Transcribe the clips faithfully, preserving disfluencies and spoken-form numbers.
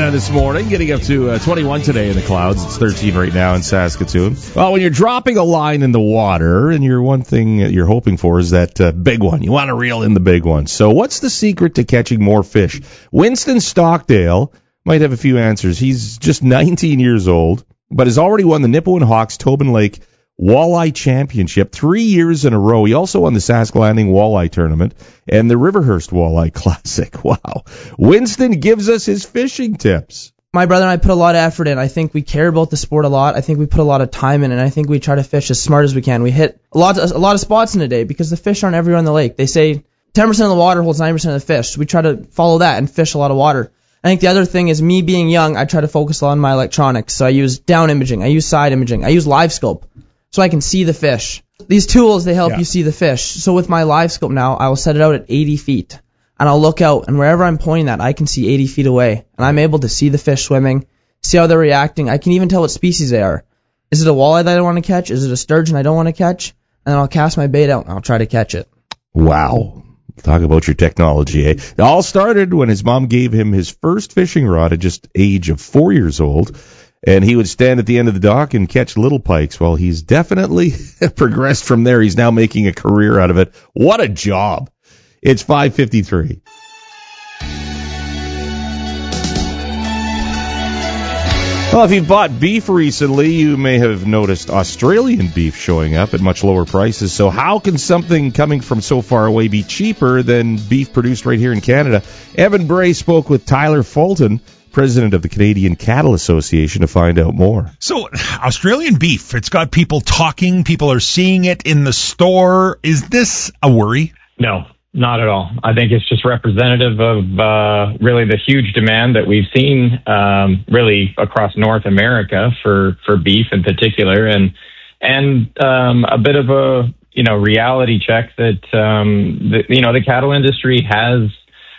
Savannah this morning, getting up to uh, twenty-one today in the clouds. It's thirteen right now in Saskatoon. Well, when you're dropping a line in the water, and you're one thing that you're hoping for is that uh, big one. You want to reel in the big one. So what's the secret to catching more fish? Winston Stockdale might have a few answers. He's just nineteen years old, but has already won the Nipawin Hawks Tobin Lake Walleye Championship three years in a row. He also won the Sask Landing Walleye Tournament and the Riverhurst Walleye Classic. Wow. Winston gives us his fishing tips. My brother and I put a lot of effort in. I think we care about the sport a lot. I think we put a lot of time in, and I think we try to fish as smart as we can. We hit a lot of, a lot of spots in a day because the fish aren't everywhere on the lake. They say ten percent of the water holds ninety percent of the fish. So we try to follow that and fish a lot of water. I think the other thing is me being young, I try to focus on my electronics. So I use down imaging. I use side imaging. I use live scope. So I can see the fish. These tools, they help yeah. you see the fish. So with my live scope now, I will set it out at eighty feet. And I'll look out, and wherever I'm pointing that, I can see eighty feet away. And I'm able to see the fish swimming, see how they're reacting. I can even tell what species they are. Is it a walleye that I want to catch? Is it a sturgeon I don't want to catch? And then I'll cast my bait out, and I'll try to catch it. Wow. Talk about your technology, eh? It all started when his mom gave him his first fishing rod at just age of four years old. And he would stand at the end of the dock and catch little pikes. Well, he's definitely progressed from there. He's now making a career out of it. What a job. It's five fifty-three. Well, if you've bought beef recently, you may have noticed Australian beef showing up at much lower prices. So how can something coming from so far away be cheaper than beef produced right here in Canada? Evan Bray spoke with Tyler Fulton, president of the Canadian Cattle Association, to find out more. So, Australian beef, it's got people talking, people are seeing it in the store. Is this a worry? No, not at all. I think it's just representative of uh, really the huge demand that we've seen um, really across North America for, for beef in particular, and and um, a bit of a you know reality check that um, the, you know the cattle industry has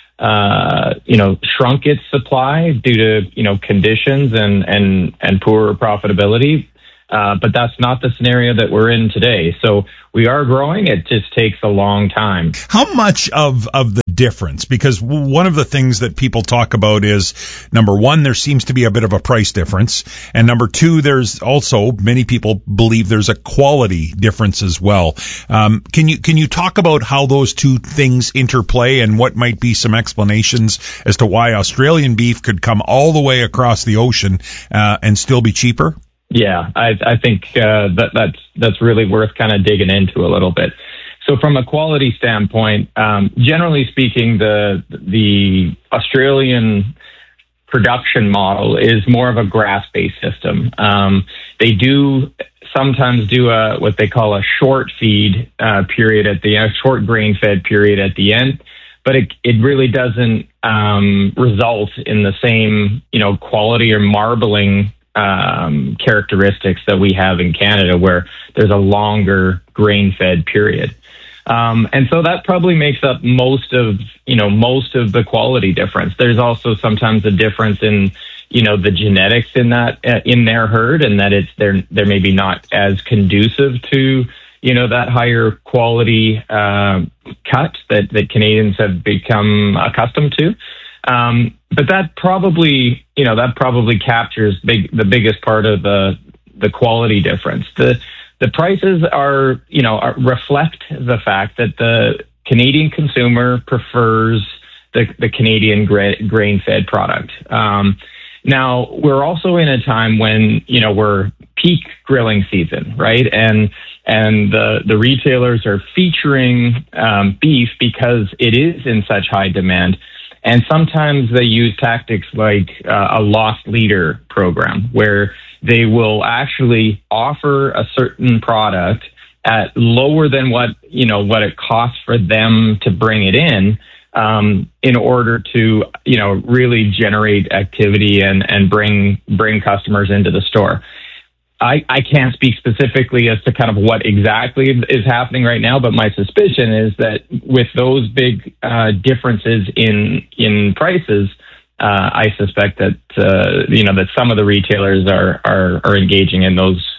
Uh, you know, shrunk its supply due to, you know, conditions and, and, and poorer profitability. Uh, but that's not the scenario that we're in today. So we are growing. It just takes a long time. How much of, of the difference? Because one of the things that people talk about is, number one, there seems to be a bit of a price difference. And number two, there's also, many people believe there's a quality difference as well. Um, can you, can you talk about how those two things interplay and what might be some explanations as to why Australian beef could come all the way across the ocean, uh, and still be cheaper? Yeah, I, I think uh, that that's that's really worth kind of digging into a little bit. So from a quality standpoint, um, generally speaking, the the Australian production model is more of a grass-based system. Um, they do sometimes do a what they call a short feed uh, period at the end, short grain-fed period at the end, but it it really doesn't um, result in the same you know quality or marbling Um, characteristics that we have in Canada, where there's a longer grain-fed period, um, and so that probably makes up most of you know most of the quality difference. There's also sometimes a difference in you know the genetics in that uh, in their herd, and that it's they're they're maybe not as conducive to you know that higher quality uh, cut that that Canadians have become accustomed to. Um, but that probably, you know, that probably captures big, the biggest part of the the quality difference. The the prices are, you know, are, reflect the fact that the Canadian consumer prefers the the Canadian gra- grain-fed product. Um, now we're also in a time when you know we're peak grilling season, right? And and the the retailers are featuring um, beef because it is in such high demand. And sometimes they use tactics like uh, a lost leader program, where they will actually offer a certain product at lower than what you know what it costs for them to bring it in, um, in order to you know really generate activity and and bring bring customers into the store. I, I can't speak specifically as to kind of what exactly is happening right now, but my suspicion is that with those big uh, differences in in prices, uh, I suspect that uh, you know that some of the retailers are, are are engaging in those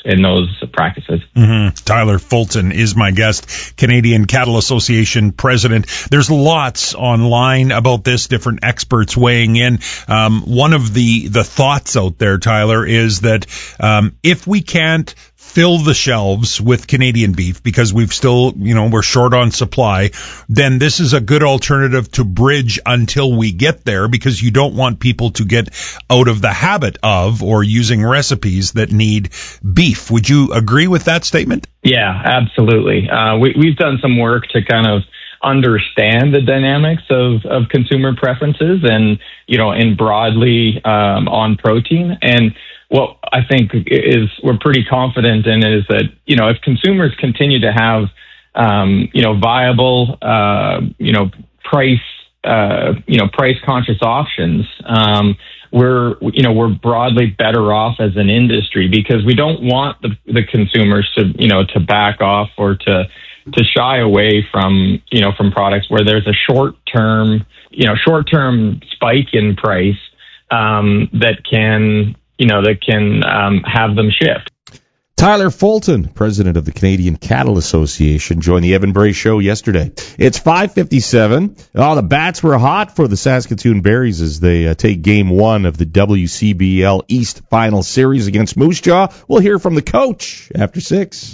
in those practices. Mm-hmm. Tyler Fulton is my guest, Canadian Cattle Association president. There's lots online about this, different experts weighing in. Um, one of the, the thoughts out there, Tyler, is that um, if we can't fill the shelves with Canadian beef because we've still, you know, we're short on supply, then this is a good alternative to bridge until we get there, because you don't want people to get out of the habit of or using recipes that need beef. Would you agree with that statement? Yeah, absolutely. Uh, we, we've done some work to kind of understand the dynamics of, of consumer preferences and, you know, and broadly um, on protein. And what I think is we're pretty confident in is that, you know, if consumers continue to have, um, you know, viable, uh, you know, price, uh, you know, price conscious options, um, we're, you know, we're broadly better off as an industry, because we don't want the, the consumers to, you know, to back off or to, to shy away from, you know, from products where there's a short term, you know, short term spike in price, um, that can, you know, that can um, have them shift. Tyler Fulton, president of the Canadian Cattle Association, joined the Evan Bray Show yesterday. It's five fifty-seven. Oh, the bats were hot for the Saskatoon Berries as they uh, take game one of the W C B L East Final Series against Moose Jaw. We'll hear from the coach after six.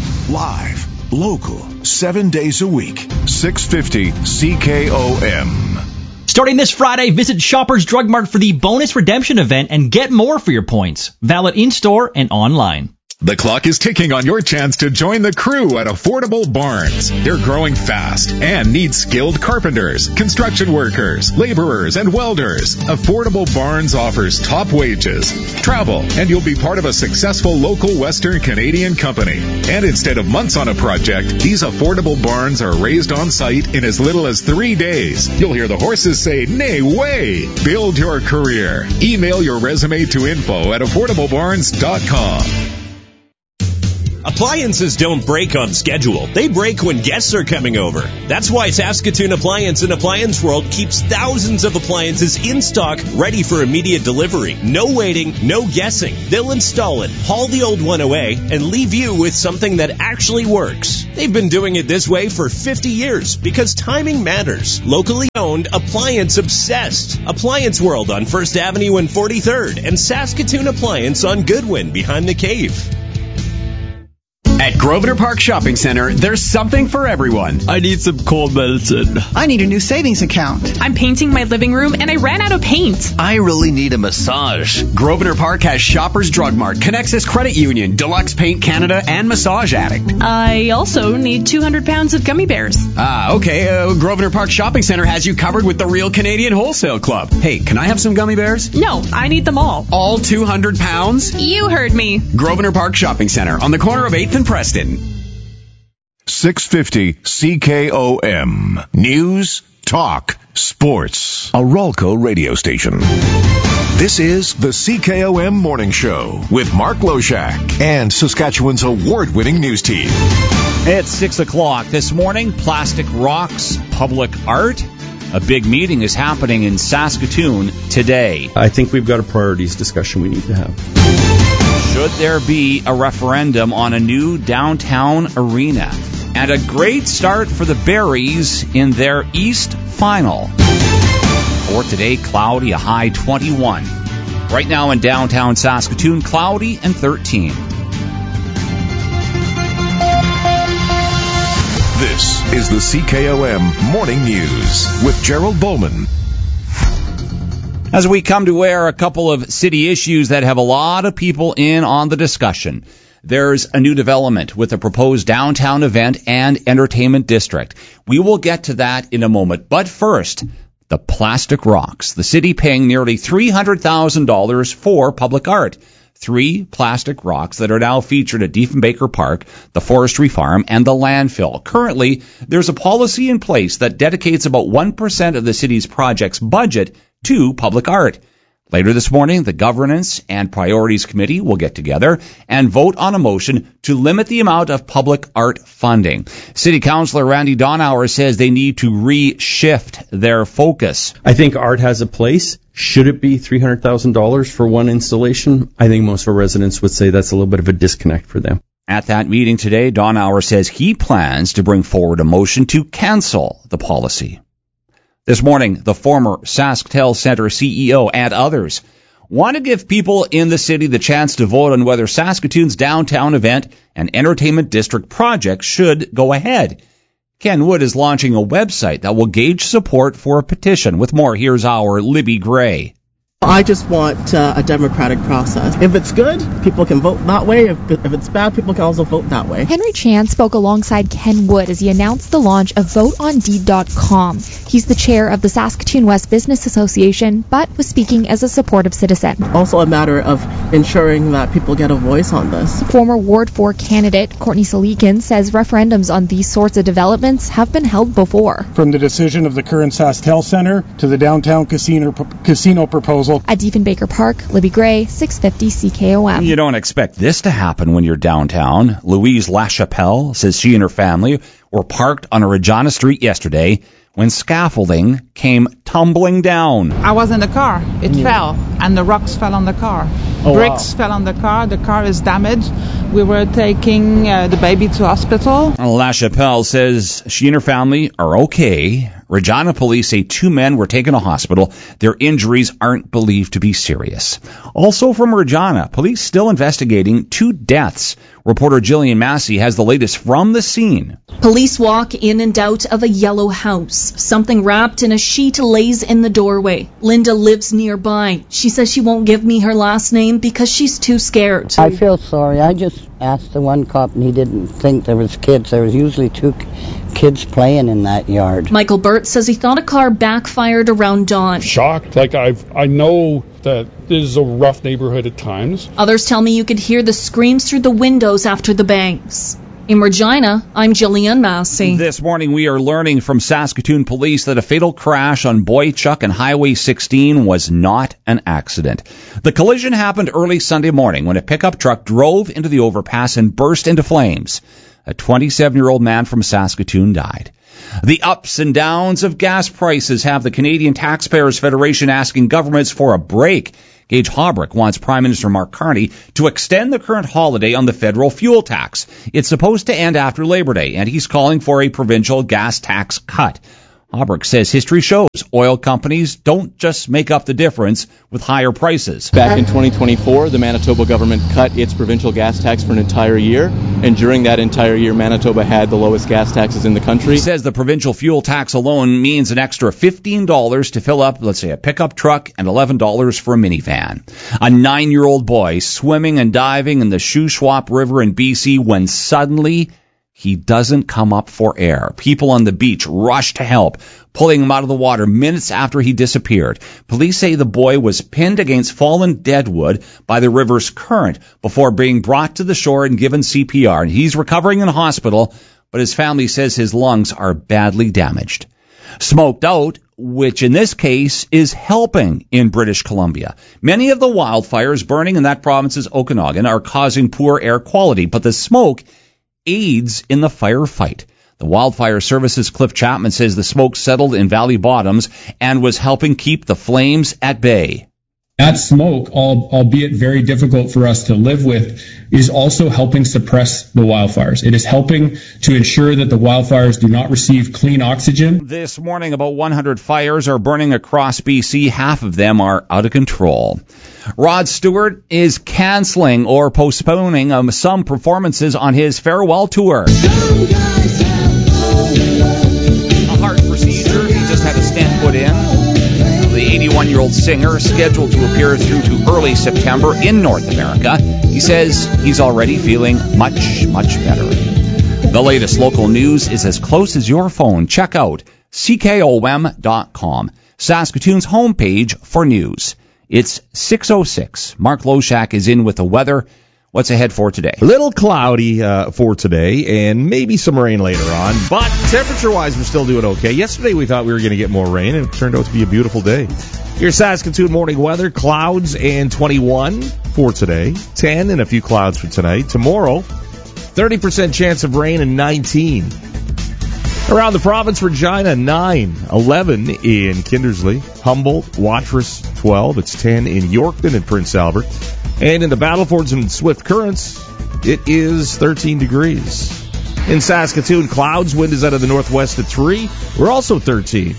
Live, local, seven days a week, six fifty C K O M. Starting this Friday, visit Shoppers Drug Mart for the bonus redemption event and get more for your points. Valid in-store and online. The clock is ticking on your chance to join the crew at Affordable Barns. They're growing fast and need skilled carpenters, construction workers, laborers, and welders. Affordable Barns offers top wages, travel, and you'll be part of a successful local Western Canadian company. And instead of months on a project, these Affordable Barns are raised on site in as little as three days. You'll hear the horses say, "Nay, way!" Build your career. Email your resume to info at affordable barns dot com. Appliances don't break on schedule. They break when guests are coming over. That's why Saskatoon Appliance and Appliance World keeps thousands of appliances in stock, ready for immediate delivery. No waiting, no guessing. They'll install it, haul the old one away, and leave you with something that actually works. They've been doing it this way for fifty years because timing matters. Locally owned, appliance obsessed. Appliance World on First Avenue and forty-third, and Saskatoon Appliance on Goodwin behind the Cave. At Grosvenor Park Shopping Center, there's something for everyone. I need some cold medicine. I need a new savings account. I'm painting my living room and I ran out of paint. I really need a massage. Grosvenor Park has Shoppers Drug Mart, Connexus Credit Union, Deluxe Paint Canada, and Massage Addict. I also need two hundred pounds of gummy bears. Ah, okay. Uh, Grosvenor Park Shopping Center has you covered with the Real Canadian Wholesale Club. Hey, can I have some gummy bears? No, I need them all. All two hundred pounds? You heard me. Grosvenor Park Shopping Center on the corner of eighth and Preston. six fifty C K O M. News, talk, sports. A Ralco radio station. This is the C K O M Morning Show with Mark Loshak and Saskatchewan's award-winning news team. It's six o'clock this morning. Plastic Rocks Public Art. A big meeting is happening in Saskatoon today. I think we've got a priorities discussion we need to have. Should there be a referendum on a new downtown arena? And a great start for the Berries in their East Final. For today, cloudy, a high twenty-one. Right now in downtown Saskatoon, cloudy and thirteen. This is the C K O M Morning News with Gerald Bowman. As we come to air, a couple of city issues that have a lot of people in on the discussion. There's a new development with a proposed downtown event and entertainment district. We will get to that in a moment. But first, the Plastic Rocks. The city paying nearly three hundred thousand dollars for public art. Three plastic rocks that are now featured at Diefenbaker Park, the Forestry Farm, and the landfill. Currently, there's a policy in place that dedicates about one percent of the city's project's budget to public art. Later this morning, the Governance and Priorities Committee will get together and vote on a motion to limit the amount of public art funding. City Councillor Randy Donauer says they need to reshift their focus. I think art has a place. Should it be three hundred thousand dollars for one installation? I think most of our residents would say that's a little bit of a disconnect for them. At that meeting today, Donauer says he plans to bring forward a motion to cancel the policy. This morning, the former SaskTel Center C E O and others want to give people in the city the chance to vote on whether Saskatoon's downtown event and entertainment district project should go ahead. Ken Wood is launching a website that will gauge support for a petition. With more, here's our Libby Gray. I just want uh, a democratic process. If it's good, people can vote that way. If, if it's bad, people can also vote that way. Henry Chan spoke alongside Ken Wood as he announced the launch of vote on deed dot com. He's the chair of the Saskatoon West Business Association, but was speaking as a supportive citizen. Also a matter of ensuring that people get a voice on this. Former Ward four candidate Courtney Salikin says referendums on these sorts of developments have been held before. From the decision of the current SaskTel Center to the downtown casino, casino proposal. At Diefenbaker Park, Libby Gray, six fifty C K O M. You don't expect this to happen when you're downtown. Louise LaChapelle says she and her family were parked on a Regina Street yesterday when scaffolding came tumbling down. I was in the car. It yeah. fell, and the rocks fell on the car. Oh, Bricks wow. fell on the car. The car is damaged. We were taking uh, the baby to hospital. LaChapelle says she and her family are okay. Regina police say two men were taken to hospital. Their injuries aren't believed to be serious. Also from Regina, police still investigating two deaths. Reporter Jillian Massey has the latest from the scene. Police walk in and out of a yellow house. Something wrapped in a sheet lays in the doorway. Linda lives nearby. She says she won't give me her last name because she's too scared. I feel sorry. I just asked the one cop and he didn't think there was kids. There was usually two kids playing in that yard. Michael Burt says he thought a car backfired around dawn. Shocked. Like, I've, I know that this is a rough neighborhood at times. Others tell me you could hear the screams through the windows after the bangs. In Regina, I'm Jillian Massey. This morning we are learning from Saskatoon police that a fatal crash on Boychuk and Highway sixteen was not an accident. The collision happened early Sunday morning when a pickup truck drove into the overpass and burst into flames. A twenty-seven-year-old man from Saskatoon died. The ups and downs of gas prices have the Canadian Taxpayers Federation asking governments for a break. Gage Haubrich wants Prime Minister Mark Carney to extend the current holiday on the federal fuel tax. It's supposed to end after Labor Day, and he's calling for a provincial gas tax cut. Haubrich says history shows oil companies don't just make up the difference with higher prices. Back in twenty twenty-four, the Manitoba government cut its provincial gas tax for an entire year, and during that entire year, Manitoba had the lowest gas taxes in the country. He says the provincial fuel tax alone means an extra fifteen dollars to fill up, let's say, a pickup truck and eleven dollars for a minivan. A nine-year-old boy swimming and diving in the Shuswap River in B C when suddenly he doesn't come up for air. People on the beach rush to help, pulling him out of the water minutes after he disappeared. Police say the boy was pinned against fallen deadwood by the river's current before being brought to the shore and given C P R. And he's recovering in a hospital, but his family says his lungs are badly damaged. Smoked out, which in this case is helping in British Columbia. Many of the wildfires burning in that province's Okanagan are causing poor air quality, but the smoke aids in the firefight. The Wildfire Service's Cliff Chapman says the smoke settled in Valley Bottoms and was helping keep the flames at bay. That smoke, albeit very difficult for us to live with, is also helping suppress the wildfires. It is helping to ensure that the wildfires do not receive clean oxygen. This morning, about one hundred fires are burning across B C. Half of them are out of control. Rod Stewart is canceling or postponing um, some performances on his farewell tour. A heart procedure. He just had a stent put in. The eighty-one-year-old singer scheduled to appear through to early September in North America. He says he's already feeling much, much better. The latest local news is as close as your phone. Check out C K O M dot com, Saskatoon's homepage for news. It's six oh six. Mark Loshak is in with the weather. What's ahead for today? A little cloudy uh, for today, and maybe some rain later on. But temperature-wise, we're still doing okay. Yesterday, we thought we were going to get more rain, and it turned out to be a beautiful day. Your Saskatoon morning weather, clouds and twenty-one for today. ten and a few clouds for tonight. Tomorrow, thirty percent chance of rain and nineteen. Around the province, Regina, nine. eleven in Kindersley. Humboldt, Watrous, twelve. It's ten in Yorkton and Prince Albert. And in the Battlefords and Swift Currents, it is thirteen degrees. In Saskatoon, clouds, wind is out of the northwest at three. We're also thirteen.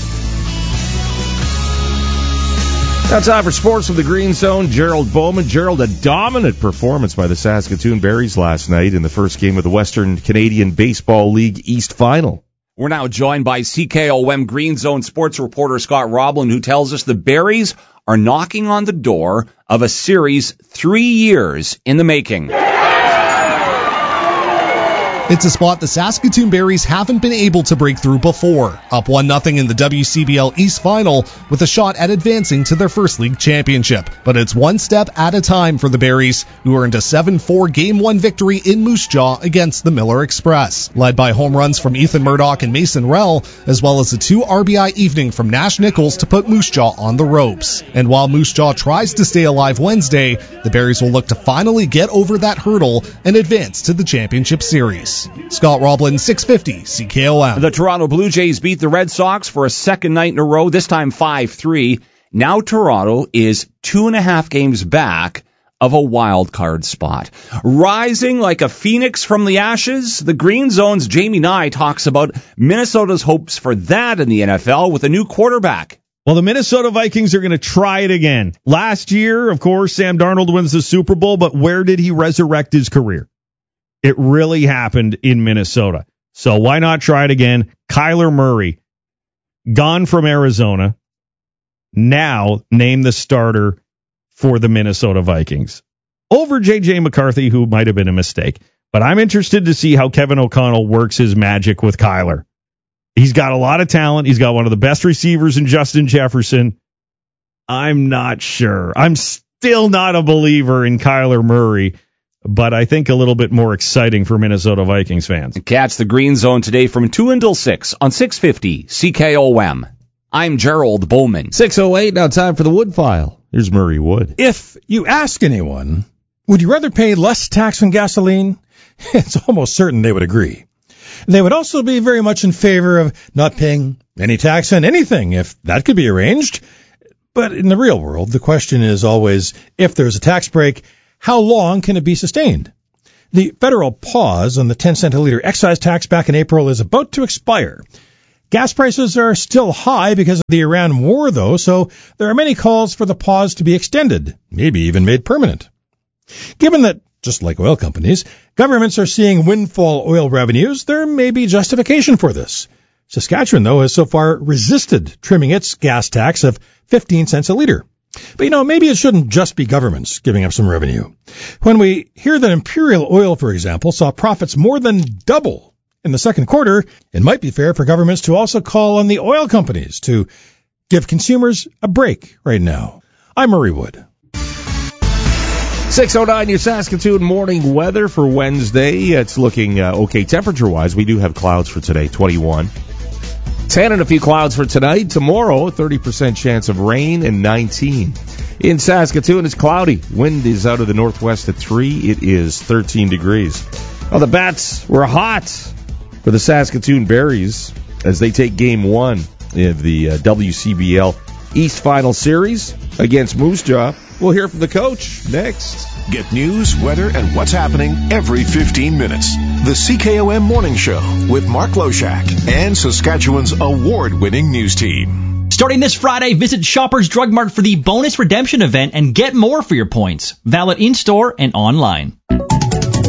Now time for sports from the Green Zone. Gerald Bowman. Gerald, a dominant performance by the Saskatoon Berries last night in the first game of the Western Canadian Baseball League East Final. We're now joined by C K O M Green Zone sports reporter Scott Roblin, who tells us the Berries are knocking on the door of a series three years in the making. It's a spot the Saskatoon Berries haven't been able to break through before. Up one nothing in the W C B L East Final with a shot at advancing to their first league championship. But it's one step at a time for the Berries, who earned a seven four Game one victory in Moose Jaw against the Miller Express. Led by home runs from Ethan Murdoch and Mason Rell, as well as a two R B I evening from Nash Nichols to put Moose Jaw on the ropes. And while Moose Jaw tries to stay alive Wednesday, the Berries will look to finally get over that hurdle and advance to the championship series. Scott Roblin, six fifty C K O M. The Toronto Blue Jays beat the Red Sox for a second night in a row, this time five three. Now Toronto is two and a half games back of a wild card spot. Rising like a phoenix from the ashes, the Green Zone's Jamie Nye talks about Minnesota's hopes for that in the N F L with a new quarterback. Well, the Minnesota Vikings are going to try it again. Last year, of course, Sam Darnold wins the Super Bowl, but where did he resurrect his career? It really happened in Minnesota. So why not try it again? Kyler Murray, gone from Arizona, now named the starter for the Minnesota Vikings. Over J J McCarthy, who might have been a mistake. But I'm interested to see how Kevin O'Connell works his magic with Kyler. He's got a lot of talent. He's got one of the best receivers in Justin Jefferson. I'm not sure. I'm still not a believer in Kyler Murray, but I think a little bit more exciting for Minnesota Vikings fans. Catch the Green Zone today from two until six on six fifty C K O M. I'm Gerald Bowman. six oh eight, now time for the Wood File. Here's Murray Wood. If you ask anyone, would you rather pay less tax on gasoline? It's almost certain they would agree. They would also be very much in favor of not paying any tax on anything, if that could be arranged. But in the real world, the question is always, if there's a tax break, how long can it be sustained? The federal pause on the ten cent a liter excise tax back in April is about to expire. Gas prices are still high because of the Iran war, though, so there are many calls for the pause to be extended, maybe even made permanent. Given that, just like oil companies, governments are seeing windfall oil revenues, there may be justification for this. Saskatchewan, though, has so far resisted trimming its gas tax of fifteen cents a liter. But, you know, maybe it shouldn't just be governments giving up some revenue. When we hear that Imperial Oil, for example, saw profits more than double in the second quarter, it might be fair for governments to also call on the oil companies to give consumers a break right now. I'm Murray Wood. six oh nine, your Saskatoon morning weather for Wednesday. It's looking uh, okay temperature-wise. We do have clouds for today, twenty-one. ten and a few clouds for tonight. Tomorrow, thirty percent chance of rain and nineteen. In Saskatoon, it's cloudy. Wind is out of the northwest at three. It is thirteen degrees. Well, the Bats were hot for the Saskatoon Berries as they take game one of the uh, W C B L East Final Series against Moose Jaw. We'll hear from the coach next. Get news, weather, and what's happening every fifteen minutes. The C K O M Morning Show with Mark Loshak and Saskatchewan's award-winning news team. Starting this Friday, visit Shoppers Drug Mart for the bonus redemption event and get more for your points. Valid in-store and online.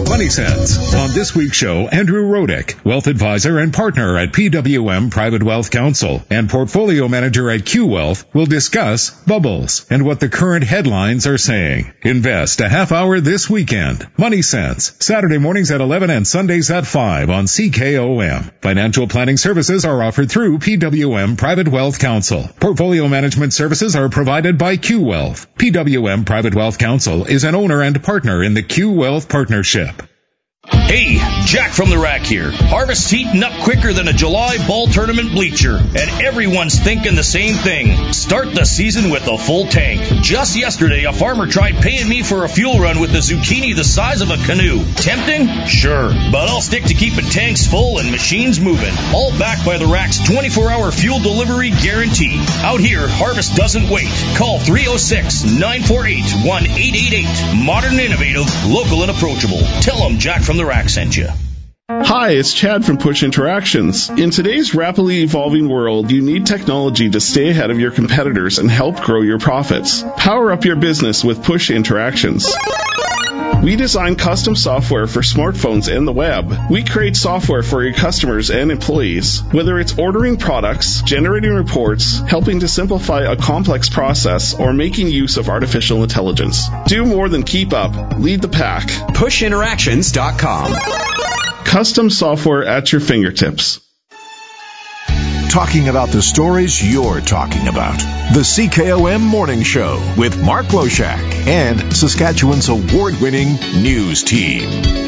Money Sense. On this week's show, Andrew Rodick, wealth advisor and partner at P W M Private Wealth Counsel and portfolio manager at Q Wealth, will discuss bubbles and what the current headlines are saying. Invest a half hour this weekend. Money Sense, Saturday mornings at eleven and Sundays at five on C K O M. Financial planning services are offered through P W M Private Wealth Counsel. Portfolio management services are provided by Q Wealth. P W M Private Wealth Counsel is an owner and partner in the Q Wealth Partnership. Hey, Jack from the Rack here. Harvest's heating up quicker than a July ball tournament bleacher, and everyone's thinking the same thing. Start the season with a full tank. Just yesterday, a farmer tried paying me for a fuel run with a zucchini the size of a canoe. Tempting? Sure, but I'll stick to keeping tanks full and machines moving. All backed by the Rack's twenty-four hour fuel delivery guarantee. Out here, Harvest doesn't wait. Call three oh six, nine four eight, one eight eight eight. Modern, innovative, local, and approachable. Tell them Jack from the Rack sent you. Hi, it's Chad from Push Interactions. In today's rapidly evolving world, you need technology to stay ahead of your competitors and help grow your profits. Power up your business with Push Interactions. We design custom software for smartphones and the web. We create software for your customers and employees. Whether it's ordering products, generating reports, helping to simplify a complex process, or making use of artificial intelligence. Do more than keep up. Lead the pack. push interactions dot com. Custom software at your fingertips. Talking about the stories you're talking about. The C K O M Morning Show with Mark Loshak and Saskatchewan's award-winning news team.